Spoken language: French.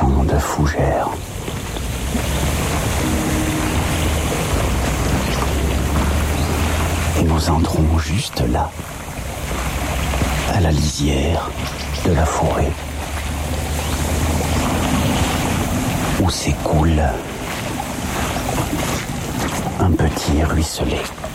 champ de fougères. Et nous entrons juste là, à la lisière de la forêt, où s'écoule un petit ruisselet.